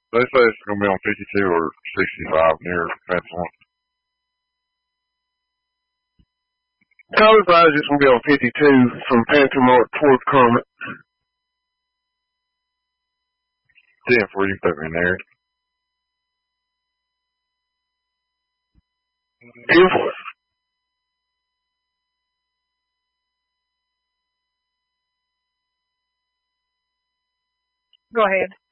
They say it's going to be on 52 or 65 near fence line. Tyler advised it's going to be on 52 from Panther Mark toward Kermit. 10 for you put me in there. 10 for it. Go ahead.